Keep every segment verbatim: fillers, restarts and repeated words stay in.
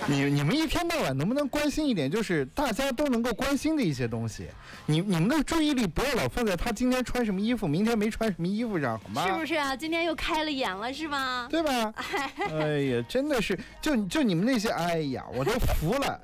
你你们一天到晚能不能关心一点，就是大家都能够关心的一些东西？你你们的注意力不要老放在他今天穿什么衣服，明天没穿什么衣服上，好吗？ 是不是啊？今天又开了眼了，是吗？ 对吧？哎呀，真的是，就就你们那些，哎呀，我都服了。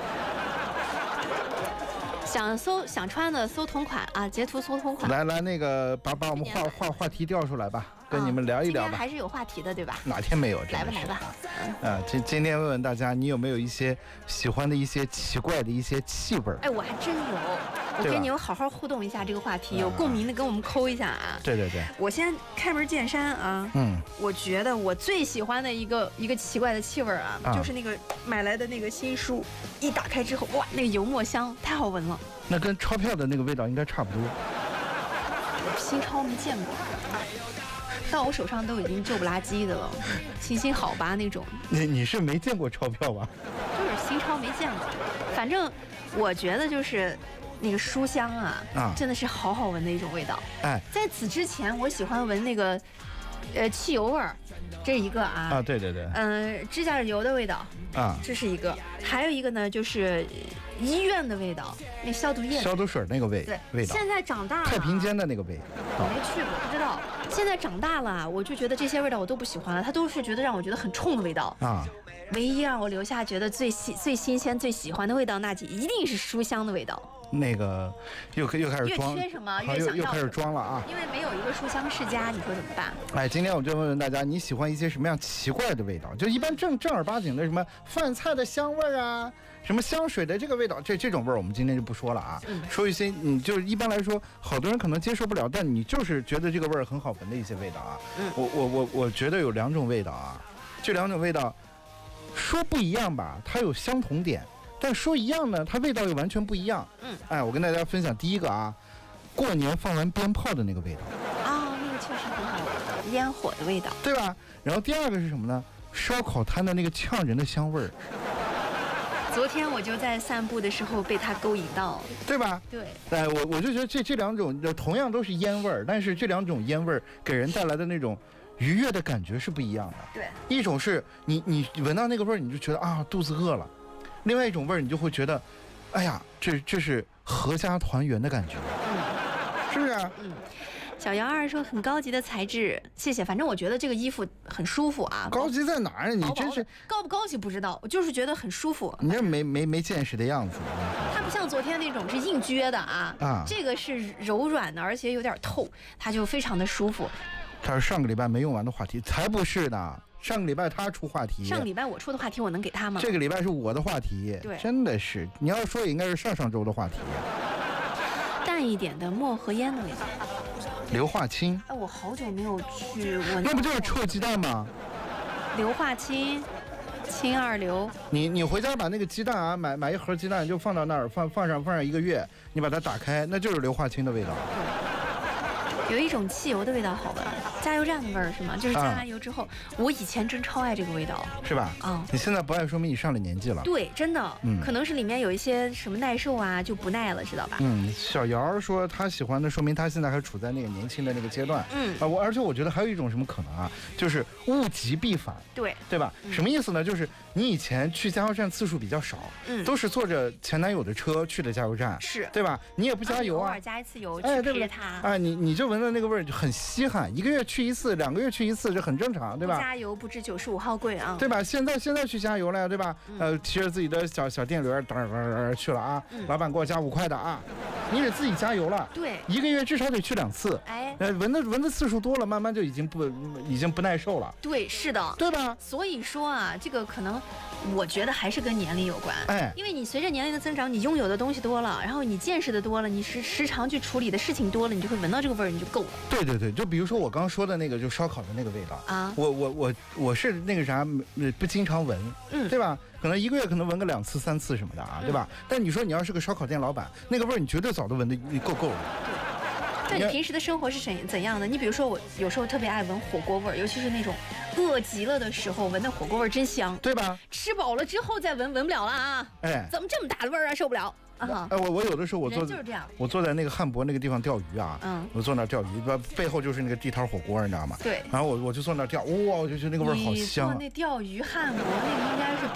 想搜想穿的搜同款啊，截图搜同款。 来来，那个把把我们话话话题调出来吧，跟你们聊一聊吧。 今天还是有话题的，对吧？ 哪天没有？ 来吧来吧。 啊，今今天问问大家，你有没有一些喜欢的一些奇怪的一些气味？ 哎，我还真有。我跟你们好好互动一下这个话题，有共鸣的跟我们扣一下啊。 对对对。 我先开门见山啊。 嗯。 我觉得我最喜欢的一个一个奇怪的气味啊， 啊就是那个买来的那个新书，一打开之后，哇，那个油墨香太好闻了。 那跟钞票的那个味道应该差不多。 新钞没见过，到我手上都已经皱不拉几的了，行行好吧那种。 你你是没见过钞票吧？ 就是新钞没见过，反正我觉得就是那个书香啊， 啊真的是好好闻的一种味道。 哎， 在此之前，我喜欢闻那个呃汽油味儿，这是一个啊。 啊，对对对。 嗯、呃，指甲油的味道啊， 这是一个，还有一个呢就是医院的味道，那消毒液、 消毒水那个味对味道。 现在长大了， 太平间的那个味。 我没去过，不知道。现在长大了，我就觉得这些味道我都不喜欢了，它都是觉得让我觉得很冲的味道啊。 唯一让我留下觉得最新、最新鲜、最喜欢的味道，那就一定是书香的味道。 那个又又开始装， 越缺什么越又想要又开始装了啊！ 因为没有一个书香世家，你说怎么办？ 哎，今天我就问问大家，你喜欢一些什么样奇怪的味道？就一般正正儿八经的什么饭菜的香味儿啊，什么香水的这个味道，这这种味儿我们今天就不说了啊。嗯、说一些你就是一般来说，好多人可能接受不了，但你就是觉得这个味儿很好闻的一些味道啊。嗯，我我我我觉得有两种味道啊，这两种味道说不一样吧，它有相同点。但说一样呢，它味道又完全不一样。嗯，哎，我跟大家分享第一个啊，过年放完鞭炮的那个味道。 啊、哦，那个确实很好闻，烟火的味道， 对吧？然后第二个是什么呢？烧烤摊的那个呛人的香味儿。 昨天我就在散步的时候被它勾引到， 对吧？ 对。 哎，我我就觉得这这两种同样都是烟味儿，但是这两种烟味儿给人带来的那种愉悦的感觉是不一样的。 对，一种是你你闻到那个味儿，你就觉得啊肚子饿了。另外一种味儿，你就会觉得，哎呀，这这是合家团圆的感觉，嗯，是不是啊？ 嗯。小姚二说很高级的材质，谢谢。反正我觉得这个衣服很舒服啊。 高级在哪儿？你真是高不高级不知道，我就是觉得很舒服。 你这没没没见识的样子。 它不像昨天那种是硬撅的啊，啊，这个是柔软的，而且有点透，它就非常的舒服。 他是上个礼拜没用完的话题，才不是呢。上个礼拜他出话题， 上个礼拜我出的话题我能给他吗？ 这个礼拜是我的话题， 对， 真的是你要说也应该是上上周的话题。 淡一点的墨和烟的味道， 硫化氢。 哎，我好久没有去闻。 那不就是臭鸡蛋吗？ 硫化氢，氢二硫。 你你回家把那个鸡蛋啊，买买一盒鸡蛋就放到那儿，放放上放上一个月，你把它打开，那就是硫化氢的味道。 对，有一种汽油的味道好闻。加油站的味儿是吗？就是加完油之后、啊，我以前真超爱这个味道， 是吧？啊、嗯，你现在不爱，说明你上了年纪了。 对，真的，嗯，可能是里面有一些什么耐受啊，就不耐了，知道吧？ 嗯，小姚说他喜欢的，说明他现在还处在那个年轻的那个阶段。嗯啊，我而且我觉得还有一种什么可能啊，就是物极必反， 对对吧？嗯、什么意思呢？就是你以前去加油站次数比较少，嗯，都是坐着前男友的车去的加油站， 是对吧？你也不加油啊， 偶尔加一次油，哎， 对不对？哎，你你就闻到那个味儿就很稀罕，一个月去一次，两个月去一次，这很正常，对吧？ 加油不止九十五号贵啊， 对吧？现在现在去加油了，对吧？嗯、呃，骑着自己的小小电驴儿，噔噔噔去了啊、嗯！老板给我加五块的啊！你得自己加油了。 对， 一个月至少得去两次。哎，呃，闻的闻的次数多了，慢慢就已经不已经不耐受了。 对，是的， 对吧？ 所以说啊，这个可能我觉得还是跟年龄有关。哎，因为你随着年龄的增长，你拥有的东西多了，然后你见识的多了，你时时常去处理的事情多了，你就会闻到这个味儿，你就够了。 对对对，就比如说我刚刚说的那个，就烧烤的那个味道啊，我我我我是那个啥，不经常闻，嗯，对吧？可能一个月可能闻个两次三次什么的啊，对吧？嗯、但你说你要是个烧烤店老板，那个味儿你绝对早都闻得够够了。 对。那你平时的生活是怎怎样的？你比如说我有时候特别爱闻火锅味儿，尤其是那种饿极了的时候，闻那火锅味儿真香， 对吧？ 吃饱了之后再闻，闻不了了啊！哎，怎么这么大的味儿啊？受不了。 啊！哎，我我有的时候我坐就是这样， 我坐在那个汉博那个地方钓鱼啊，嗯，我坐那钓鱼，背后就是那个地摊火锅，你知道吗？ 对。 然后我我就坐那钓，哇，我就觉得那个味儿好香、啊。 你坐那钓鱼汉博那个应该是。